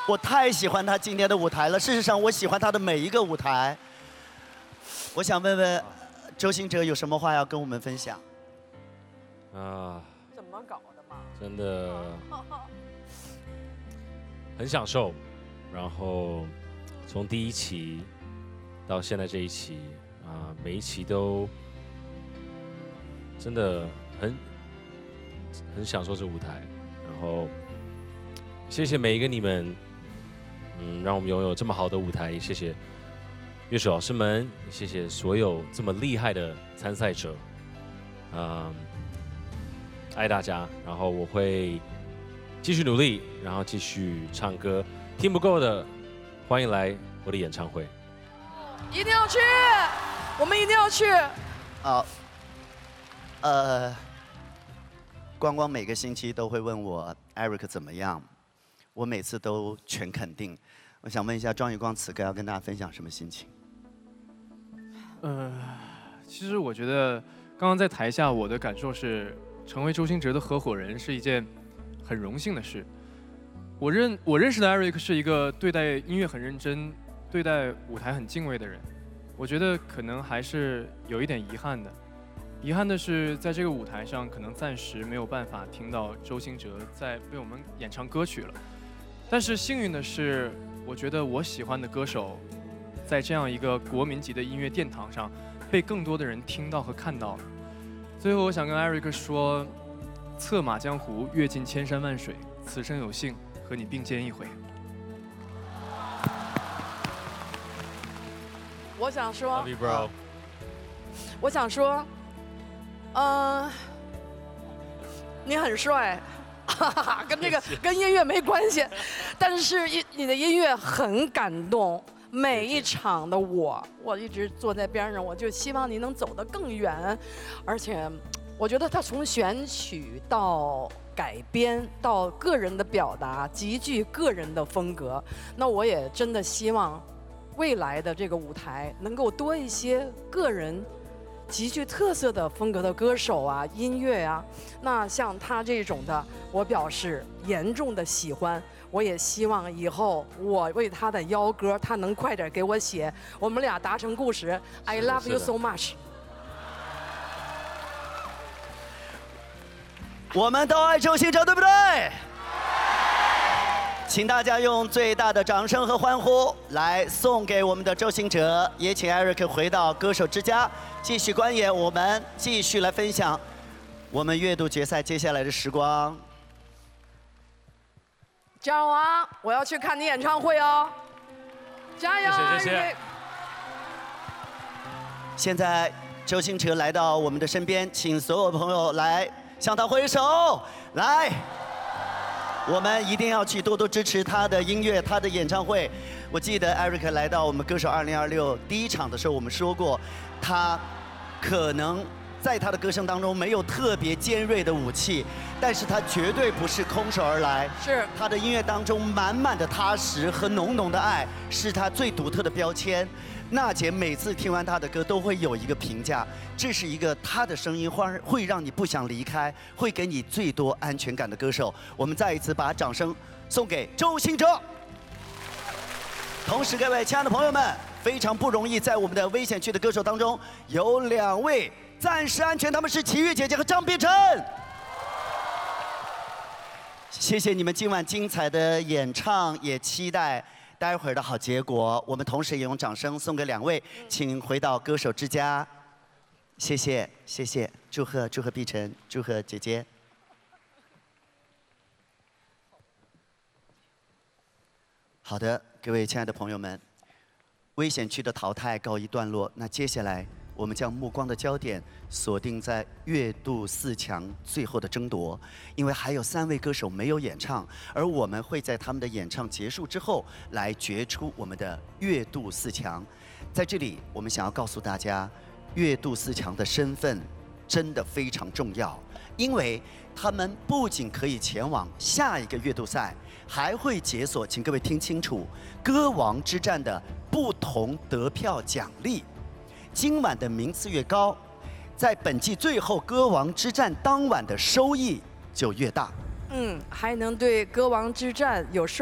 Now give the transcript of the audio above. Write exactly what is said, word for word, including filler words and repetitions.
我太喜欢他今天的舞台了。事实上，我喜欢他的每一个舞台。我想问问周兴哲有什么话要跟我们分享？ 啊， 怎么搞的嘛？ 真的很享受。然后从第一期到现在这一期啊，每一期都真的很很享受这舞台。然后谢谢每一个你们，嗯，让我们拥有这么好的舞台。也谢谢乐手老师们，也谢谢所有这么厉害的参赛者，嗯，爱大家。然后我会继续努力，然后继续唱歌。听不够的，欢迎来我的演唱会。 一定要去，我们一定要去。 好，呃，光光每个星期都会问我 Eric 怎么样，我每次都全肯定。我想问一下庄宇光，此刻要跟大家分享什么心情？ 呃，其实我觉得刚刚在台下我的感受是，成为周兴哲的合伙人是一件很荣幸的事。我认我认识的 Eric 是一个对待音乐很认真、对待舞台很敬畏的人。我觉得可能还是有一点遗憾的。遗憾的是，在这个舞台上，可能暂时没有办法听到周兴哲在为我们演唱歌曲了。但是幸运的是，我觉得我喜欢的歌手，在这样一个国民级的音乐殿堂上，被更多的人听到和看到了。最后，我想跟 Eric 说：策马江湖，阅尽千山万水，此生有幸和你并肩一回。 我想说 Love you, bro. 我想说，嗯、呃，你很帅，哈哈，跟这个跟音乐没关系，但是音你的音乐很感动。每一场的我，我一直坐在边上，我就希望你能走得更远，而且我觉得他从选曲到改编到个人的表达，极具个人的风格。那我也真的希望未来的这个舞台能够多一些个人极具特色的风格的歌手啊，音乐啊。那像他这种的，我表示严重的喜欢。我也希望以后我为他的邀歌，他能快点给我写，我们俩达成共识。I love you so much。 我们都爱周兴哲，对不对？请大家用最大的掌声和欢呼来送给我们的周兴哲，也请 Eric 回到歌手之家继续观演，我们继续来分享我们月度决赛接下来的时光。 加油啊！我要去看你演唱会哦，加油！ 谢谢谢谢。 现在周兴哲来到我们的身边，请所有朋友来向他挥手，来。我们一定要去多多支持他的音乐，他的演唱会。我记得 Eric 来到我们歌手二零二六第一场的时候，我们说过，他可能在他的歌声当中没有特别尖锐的武器，但是他绝对不是空手而来。 是他的音乐当中满满的踏实和浓浓的爱，是他最独特的标签。娜姐每次听完他的歌都会有一个评价，这是一个他的声音会会让你不想离开，会给你最多安全感的歌手。我们再一次把掌声送给周兴哲。同时，各位亲爱的朋友们，非常不容易，在我们的危险区的歌手当中，有两位暂时安全，他们是齐豫姐姐和张碧晨。谢谢你们今晚精彩的演唱，也期待待会儿的好结果。我们同时也用掌声送给两位，请回到歌手之家。谢谢，谢谢，祝贺祝贺碧晨，祝贺姐姐。好的，各位亲爱的朋友们，危险区的淘汰告一段落，那接下来我们将目光的焦点锁定在月度四强最后的争夺，因为还有三位歌手没有演唱，而我们会在他们的演唱结束之后来决出我们的月度四强。在这里，我们想要告诉大家，月度四强的身份真的非常重要，因为他们不仅可以前往下一个月度赛，还会解锁，请各位听清楚，歌王之战的不同得票奖励。今晚的名次越高，在本季最后歌王之战当晚的收益就越大。 嗯，还能对歌王之战有收。